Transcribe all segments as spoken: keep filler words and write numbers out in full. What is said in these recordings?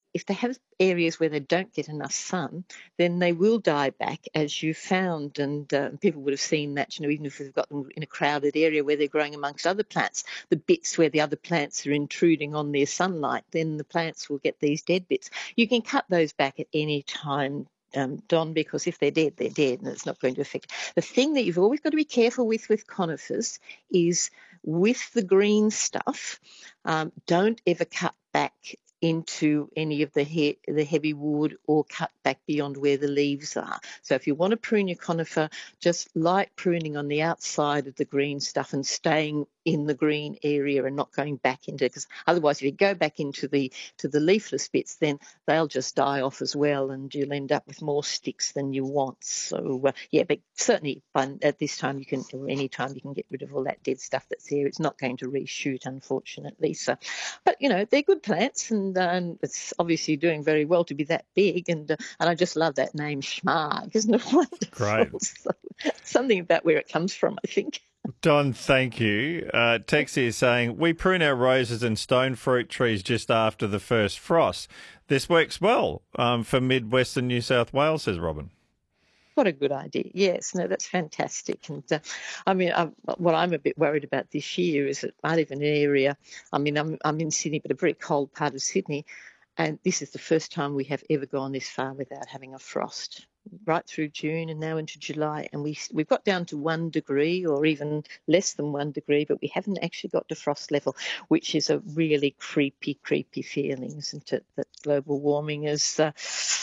if they have areas where they don't get enough sun, then they will die back, as you found. And uh, people would have seen that, you know, even if we've got them in a crowded area where they're growing amongst other plants, the bits where the other plants are intruding on their sunlight, then the plants will get these dead bits. You can cut those back at any time, Um, Don, because if they're dead, they're dead, and it's not going to affect. The thing that you've always got to be careful with with conifers is with the green stuff, um, don't ever cut back into any of the he- the heavy wood or cut back beyond where the leaves are. So if you want to prune your conifer, just light pruning on the outside of the green stuff and staying in the green area and not going back into it, because otherwise if you go back into the to the leafless bits, then they'll just die off as well, and you'll end up with more sticks than you want. So uh, yeah, but certainly by, at this time you can, or any time you can get rid of all that dead stuff that's there. It's not going to reshoot, unfortunately. So, but you know, they're good plants, and, uh, and it's obviously doing very well to be that big. And uh, and I just love that name, Schmarg, isn't it wonderful? Great. So, something about where it comes from, I think. Don, thank you. Uh, Tex is saying, we prune our roses and stone fruit trees just after the first frost. This works well um, for mid-western New South Wales, says Robin. What a good idea. Yes, no, that's fantastic. And uh, I mean, I, what I'm a bit worried about this year is that I live in an area, I mean, I'm, I'm in Sydney, but a very cold part of Sydney, and this is the first time we have ever gone this far without having a frost, right through June and now into July. And we, we've got down to one degree or even less than one degree, but we haven't actually got to frost level, which is a really creepy, creepy feeling, isn't it, that global warming is... Uh,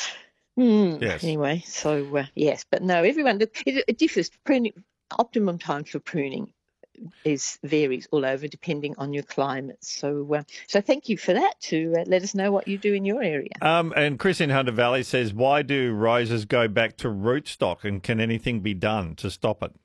Mm, yes. Anyway, so uh, yes, but no, everyone, it, it differs. Pruning, optimum time for pruning is varies all over depending on your climate. So, uh, so thank you for that to uh, let us know what you do in your area. Um, and Chris in Hunter Valley says, why do roses go back to rootstock, and can anything be done to stop it?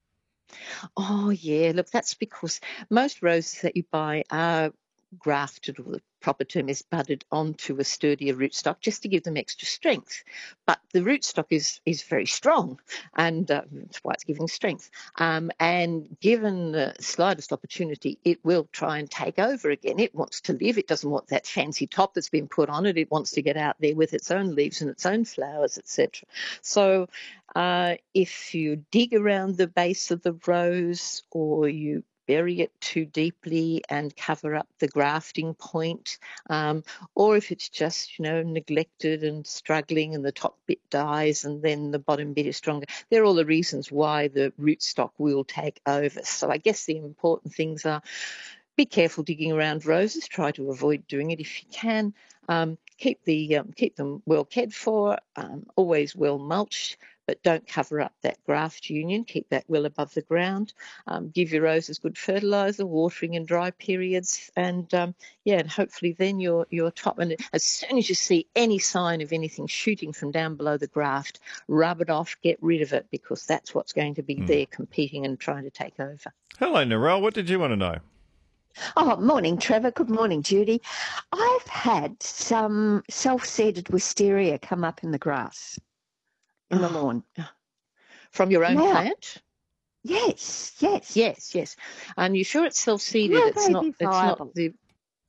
Oh, yeah, look, that's because most roses that you buy are grafted, or the proper term is budded, onto a sturdier rootstock just to give them extra strength. But the rootstock is is very strong, and uh, that's why it's giving strength. Um, and given the slightest opportunity, it will try and take over again. It wants to live. It doesn't want that fancy top that's been put on it. It wants to get out there with its own leaves and its own flowers, et cetera. So uh, if you dig around the base of the rose, or you bury it too deeply and cover up the grafting point, um, or if it's just, you know, neglected and struggling and the top bit dies and then the bottom bit is stronger. They're all the reasons why the rootstock will take over. So I guess the important things are: be careful digging around roses. Try to avoid doing it if you can. Um, keep the um, keep them well cared for. Um, always well mulched, but don't cover up that graft union. Keep that well above the ground. Um, give your roses good fertiliser, watering in dry periods, and um, yeah, and hopefully then your your top. And as soon as you see any sign of anything shooting from down below the graft, rub it off, get rid of it, because that's what's going to be Hmm. there competing and trying to take over. Hello, Narelle. What did you want to know? Oh, morning, Trevor. Good morning, Judy. I've had some self-seeded wisteria come up in the grass, in the Oh, lawn. From your own Now- plant? Yes, yes. Yes, yes. And you sure it's self-seeded? Will It's they not. be It's viable? not the.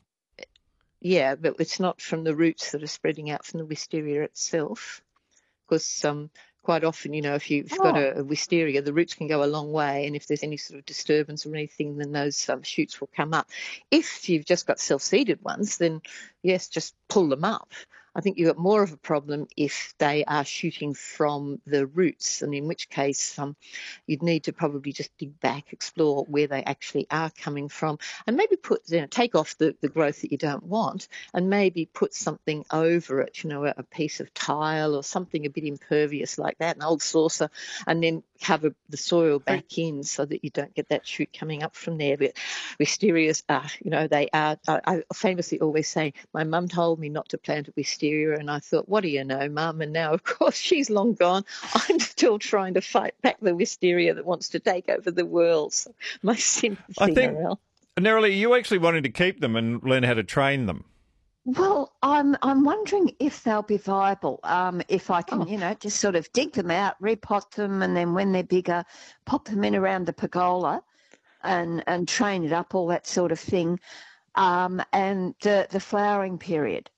Yeah, but it's not from the roots that are spreading out from the wisteria itself, because um, quite often, you know, if you've got Oh. a, a wisteria, the roots can go a long way, and if there's any sort of disturbance or anything, then those um, shoots will come up. If you've just got self-seeded ones, then yes, just pull them up. I think you've got more of a problem if they are shooting from the roots, and in which case um, you'd need to probably just dig back, explore where they actually are coming from, and maybe put, you know, take off the, the growth that you don't want, and maybe put something over it, you know, a, a piece of tile or something a bit impervious like that, an old saucer, and then cover the soil back in so that you don't get that shoot coming up from there. But wisterias are, you know, they are, I, I famously always say, my mum told me not to plant a wisteria, and I thought, what do you know, Mum? And now, of course, she's long gone. I'm still trying to fight back the wisteria that wants to take over the world. So my sympathy, I think, Narelle. Narelle, you actually wanted to keep them and learn how to train them. Well, I'm I'm wondering if they'll be viable. Um, if I can, Oh. you know, just sort of dig them out, repot them, and then when they're bigger, pop them in around the pergola, and and train it up, all that sort of thing. Um, and the the flowering period.